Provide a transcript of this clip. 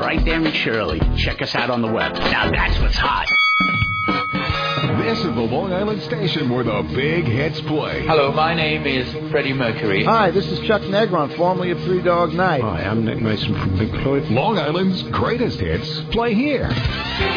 right there in Shirley. Check us out on the web. Now that's what's hot. This is the Long Island station where the big hits play. Hello, my name is Freddie Mercury. Hi, this is Chuck Negron, formerly of Three Dog Night. Hi, I'm Nick Mason from Pink Floyd. Long Island's greatest hits play here.